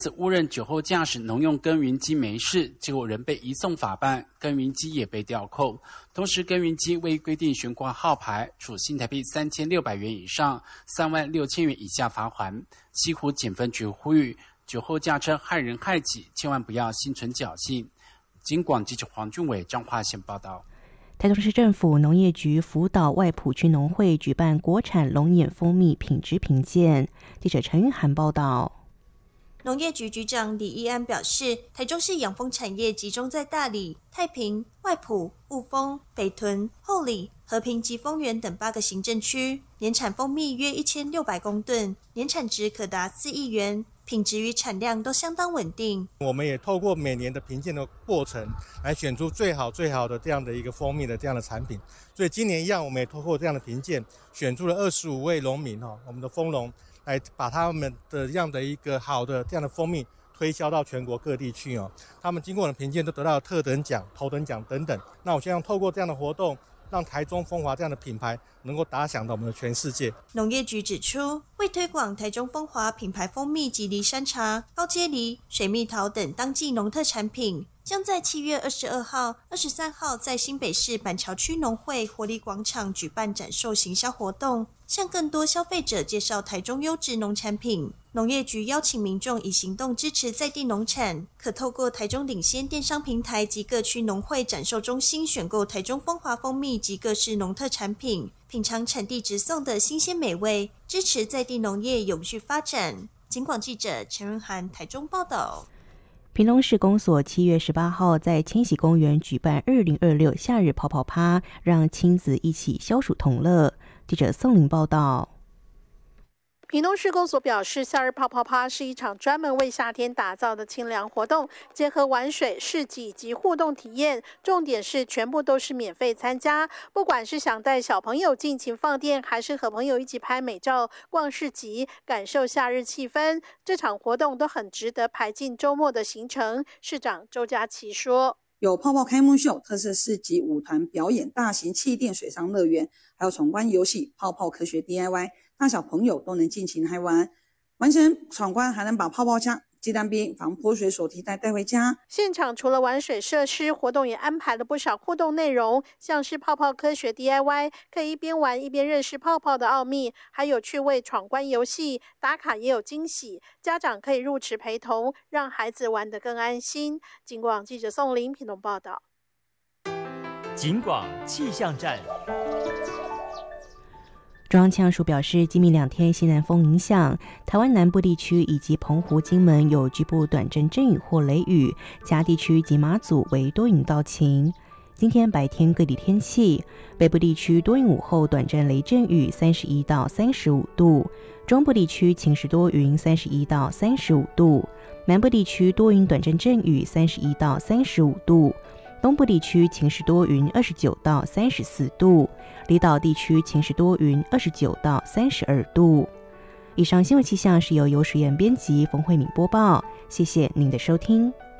误认酒后驾驶农用耕耘机没事，结果人被移送法办，耕耘机也被吊扣。同时，耕耘机未规定悬挂号牌，处新台币3600元以上36000元以下罚锾。西湖检分局呼吁，酒后驾车害人害己，千万不要心存侥幸。警广记者黄俊伟彰化县报道。 台中市政府农业局辅导外埔区农会举办国产龙眼蜂蜜品质评鉴。记者陈玉涵报道。 农业局局长李义安表示，台中市养蜂产业集中在大里、太平、外埔、雾峰、北屯、后里、和平及丰原等8个行政区，年产蜂蜜约1600公吨，年产值可达4亿元，品质与产量都相当稳定。 我们也透过每年的评鉴的过程，来选出最好的这样的一个蜂蜜的这样的产品。所以今年一样，我们也透过这样的评鉴，选出了25位农民我们的蜂农，来把他们的这样的一个好的这样的蜂蜜推销到全国各地去他们经过我的评鉴都得到了特等奖、头等奖等等。那我希望透过这样的活动，让台中风华这样的品牌能够打响到我们的全世界。 农业局指出，为推广台中风华品牌蜂蜜及梨山茶、高阶梨、水蜜桃等当季农特产品，将在7月22号、23号在新北市板桥区农会活力广场举办展售行销活动，向更多消费者介绍台中优质农产品。农业局邀请民众以行动支持在地农产，可透过台中领先电商平台及各区农会展售中心选购台中风华蜂蜜及各式农特产品，品尝产地直送的新鲜美味，支持在地农业永续发展。警广记者陈润涵台中报道。 屏东市公所7月18号在千禧公园举办2026夏日泡泡趴，让亲子一起消暑同乐。记者宋玲报道。 屏东市公所表示，夏日泡泡趴是一场专门为夏天打造的清凉活动，结合玩水、市集及互动体验，重点是全部都是免费参加。不管是想带小朋友尽情放电，还是和朋友一起拍美照、逛市集、感受夏日气氛，这场活动都很值得排进周末的行程。市长周佳琪说， 有泡泡开幕秀、特色市集、舞团表演、大型气垫水上乐园，还有闯关游戏、泡泡科学 DIY， 大小朋友都能尽情嗨玩。完成闯关还能把泡泡枪、鸡蛋冰、防泼水手提袋带回家。 现场除了玩水设施，活动也安排了不少互动内容，像是泡泡科学 DIY， 可以一边玩一边认识泡泡的奥秘，还有趣味闯关游戏，打卡也有惊喜，家长可以入池陪同，让孩子玩得更安心。警广记者宋玲屏东报道。 警广气象站。 中央气象署表示，今明2天西南风影响台湾南部地区以及澎湖、金门有局部短阵阵雨或雷雨，其他地区及马祖为多云到晴。今天白天各地天气，北部地区多云午后短阵雷阵雨31到35度，中部地区晴时多云31到35度，南部地区多云短阵阵雨31到35度，东部地区晴时多云29到34度，离岛地区晴时多云29到32度。以上新闻气象是由有水燕编辑冯慧敏播报，谢谢您的收听。